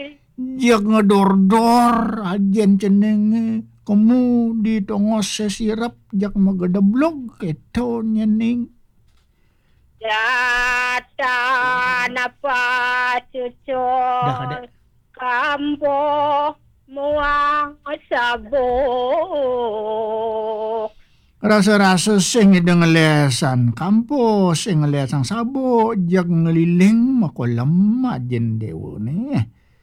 Jak ngedor-dor ajen cenenge kamu ditongos sesirap jak magadeblog keto nyening. Datan apa Dah kada. cucol kampo muang sabuk. Rasa-rasa sing ngelesan kampus sing ngelesan sabo jak ngeliling makolam ajen dewo ne.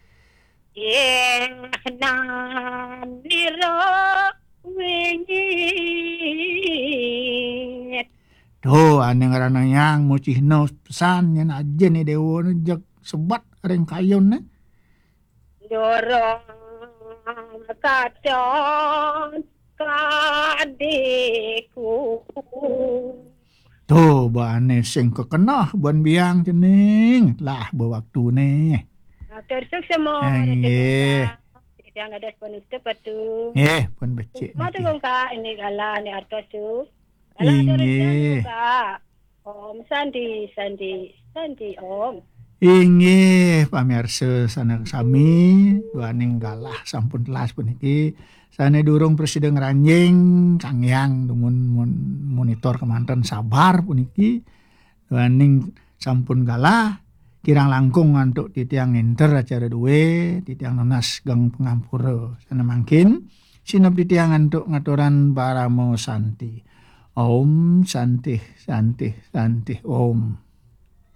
Nan niro wingit. Tuh ane ngarana yang mucihno pesan yan ajen ni dewo ne jak sebat reng kayon ne. Dorong kacon kadiku. Tuh bane sing kekenah buan biang cening lah bewaktu ne. Tersuk semua. Yang ada sepenuh tepat tu. Pun becik. Mata kong ka ini gala ni artos tu. Inge. Om Sandi Om. Inge pamirsa sana sami duaning galah sampun telas puniki sane durung presiden Ranjing Cangyang dumun monitor kemanten sabar puniki duaning sampun galah kirang langkung untuk titiang inter acara duwe titiang nonas gang pengampura sana mangkin sinap titiang untuk ngaturan Paramo Santi. Om Santi Om.